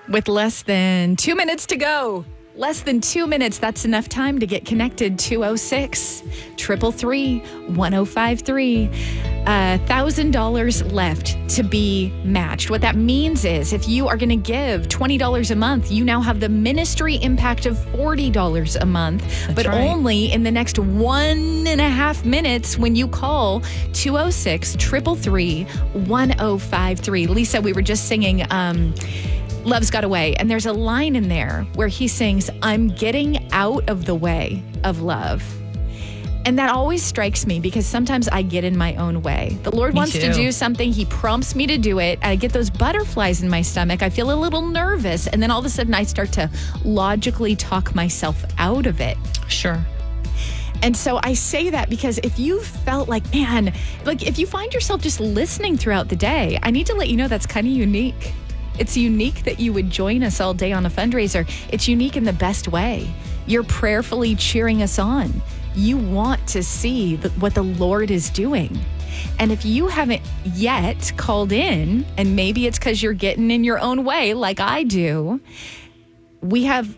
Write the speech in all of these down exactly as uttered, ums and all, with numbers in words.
With less than two minutes to go. Less than two minutes. That's enough time to get connected. two oh six, three three three, one oh five three. one thousand dollars left to be matched. What that means is if you are going to give twenty dollars a month, you now have the ministry impact of forty dollars a month. That's but right. only in the next one and a half minutes when you call two oh six, three three three, one oh five three. Lisa, we were just singing um, Love's Got a Way. And there's a line in there where he sings, I'm getting out of the way of love. And that always strikes me because sometimes I get in my own way. The Lord Me wants too. to do something. He prompts me to do it. I get those butterflies in my stomach. I feel a little nervous. And then all of a sudden I start to logically talk myself out of it. Sure. And so I say that because if you felt like, man, like if you find yourself just listening throughout the day, I need to let you know that's kind of unique. It's unique that you would join us all day on a fundraiser. It's unique in the best way. You're prayerfully cheering us on. You want to see the, what the Lord is doing. And if you haven't yet called in, and maybe it's because you're getting in your own way like I do, we have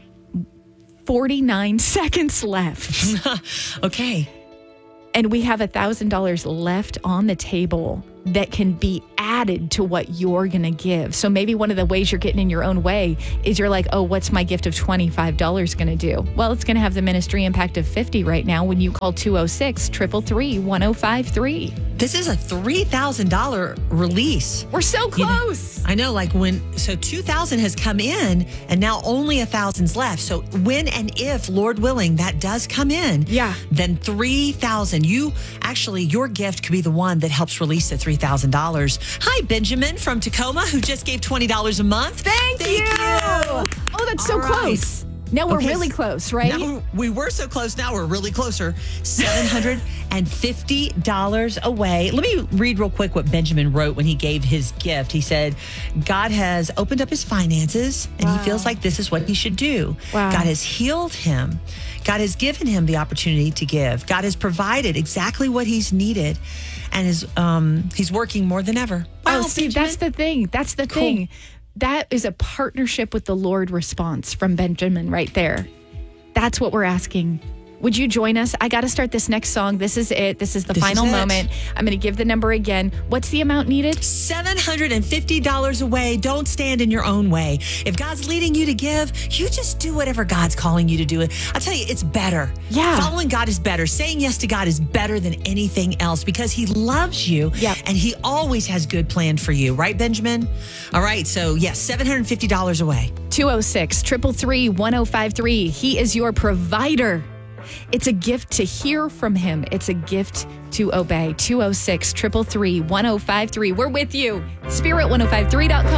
forty-nine seconds left. Okay. And we have one thousand dollars left on the table that can be added to what you're going to give. So maybe one of the ways you're getting in your own way is you're like, oh, what's my gift of twenty-five dollars going to do? Well, it's going to have the ministry impact of fifty right now when you call two oh six, three three three, one oh five three. This is a three thousand dollars release. We're so You know, close. I know, like when, so two thousand has come in and now only a thousand's left. So when and if, Lord willing, that does come in, Yeah. then three thousand, you actually, your gift could be the one that helps release the three thousand dollars. Hi, Benjamin from Tacoma, who just gave twenty dollars a month. Thank, you. Oh, that's so All right. close. Now we're Okay, really close, right? Now we were so close. Now we're really closer. seven hundred fifty dollars away. Let me read real quick what Benjamin wrote when he gave his gift. He said, God has opened up his finances and Wow. he feels like this is what he should do. Wow. God has healed him. God has given him the opportunity to give. God has provided exactly what he's needed and is um, he's working more than ever. Oh, Wow, Steve, Benjamin. that's the thing. That's the Cool. thing. That is a partnership with the Lord response from Benjamin right there. That's what we're asking. Would you join us? I got to start this next song. This is it. This is the This final is it. moment. I'm going to give the number again. What's the amount needed? seven hundred fifty dollars away. Don't stand in your own way. If God's leading you to give, you just do whatever God's calling you to do. I tell you, it's better. Yeah. Following God is better. Saying yes to God is better than anything else because he loves you Yep. and he always has good planned for you. Right, Benjamin? All right. So, yes, seven hundred fifty dollars away. two oh six, three three three, one oh five three. He is your provider. It's a gift to hear from him. It's a gift to obey. two oh six, three three three, one oh five three. We're with you. spirit ten fifty-three dot com.